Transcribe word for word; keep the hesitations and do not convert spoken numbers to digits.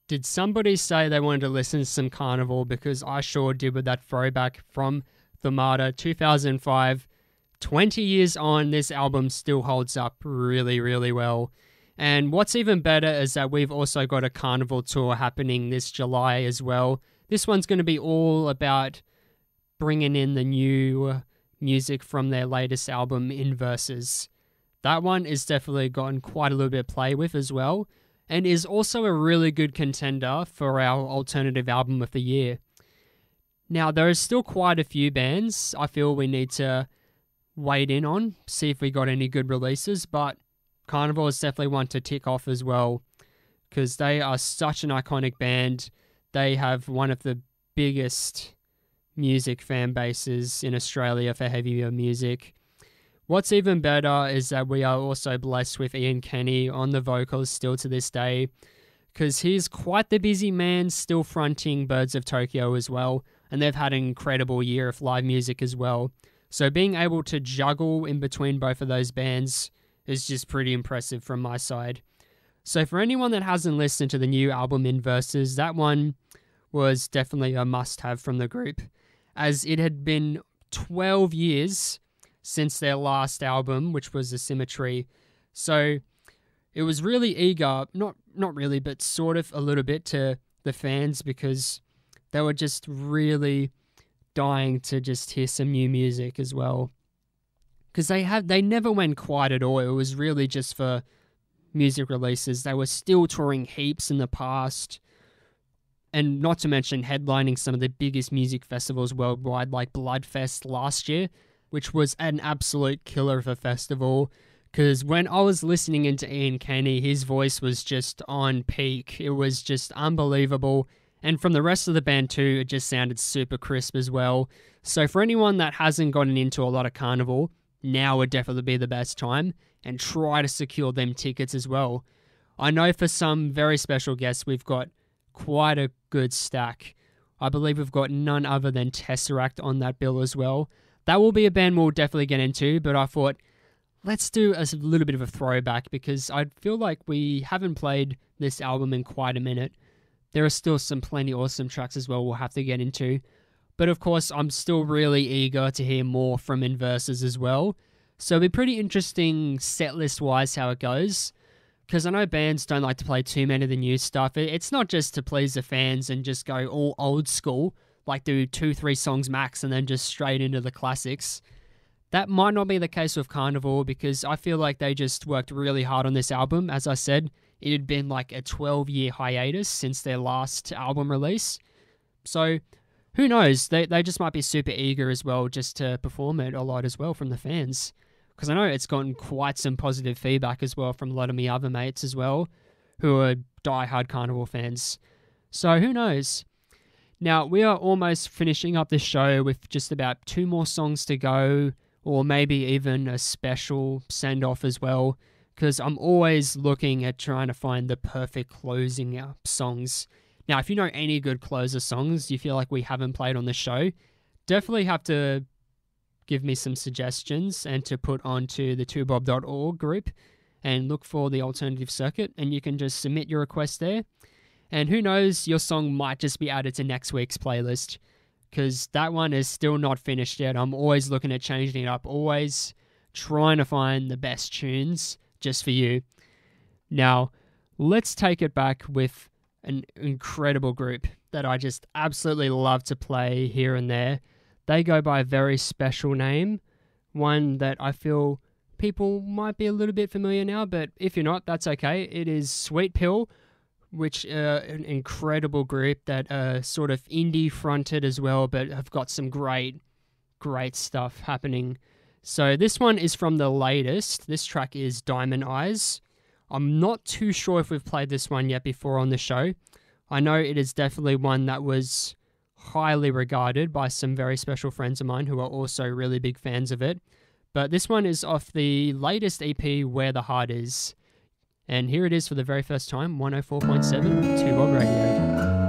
Did somebody say they wanted to listen to some Carnival? Because I sure did with that throwback from The Martyr two thousand five. twenty years on, this album still holds up really, really well. And what's even better is that we've also got a Carnival tour happening this July as well. This one's going to be all about bringing in the new music from their latest album, Inverses. That one is definitely gotten quite a little bit of play with as well, and is also a really good contender for our alternative album of the year. Now, there is still quite a few bands I feel we need to wait in on, see if we got any good releases, but Carnival is definitely one to tick off as well, because they are such an iconic band. They have one of the biggest music fan bases in Australia for heavier music. What's even better is that we are also blessed with Ian Kenny on the vocals still to this day, because he's quite the busy man, still fronting Birds of Tokyo as well, and they've had an incredible year of live music as well. So being able to juggle in between both of those bands is just pretty impressive from my side. So for anyone that hasn't listened to the new album Inverses, that one was definitely a must-have from the group, as it had been twelve years since their last album, which was Asymmetry. So it was really eager, not not really, but sort of a little bit to the fans, because they were just really dying to just hear some new music as well. Because they have they never went quiet at all. It was really just for music releases. They were still touring heaps in the past, and not to mention headlining some of the biggest music festivals worldwide, like Bloodfest last year, which was an absolute killer of a festival. Because when I was listening into Ian Kenny, his voice was just on peak. It was just unbelievable. And from the rest of the band too, it just sounded super crisp as well. So for anyone that hasn't gotten into a lot of Carnival, now would definitely be the best time, and try to secure them tickets as well. I know for some very special guests, we've got quite a good stack. I believe we've got none other than Tesseract on that bill as well. That will be a band we'll definitely get into, but I thought, let's do a little bit of a throwback, because I feel like we haven't played this album in quite a minute. There are still some plenty awesome tracks as well we'll have to get into. But of course, I'm still really eager to hear more from Inverses as well. So it'll be pretty interesting set list wise how it goes, because I know bands don't like to play too many of the new stuff. It's not just to please the fans and just go all old school, like do two, three songs max and then just straight into the classics. That might not be the case with Carnival, because I feel like they just worked really hard on this album. As I said, it had been like a twelve-year hiatus since their last album release. So who knows? They they just might be super eager as well, just to perform it a lot as well from the fans. Because I know it's gotten quite some positive feedback as well from a lot of my other mates as well, who are die-hard Carnival fans. So who knows? Now, we are almost finishing up the show with just about two more songs to go, or maybe even a special send-off as well, because I'm always looking at trying to find the perfect closing up songs. Now, if you know any good closer songs you feel like we haven't played on the show, definitely have to give me some suggestions and to put onto the two bob dot org group and look for the alternative circuit, and you can just submit your request there. And who knows, your song might just be added to next week's playlist, because that one is still not finished yet. I'm always looking at changing it up, always trying to find the best tunes just for you. Now, let's take it back with an incredible group that I just absolutely love to play here and there. They go by a very special name, one that I feel people might be a little bit familiar now, but if you're not, that's okay. It is Sweet Pill, which uh, an incredible group that are sort of indie fronted as well, but have got some great, great stuff happening. So this one is from the latest. This track is Diamond Eyes. I'm not too sure if we've played this one yet before on the show. I know it is definitely one that was highly regarded by some very special friends of mine who are also really big fans of it. But this one is off the latest E P, Where the Heart Is. And here it is for the very first time, one oh four point seven, two Bob Radio.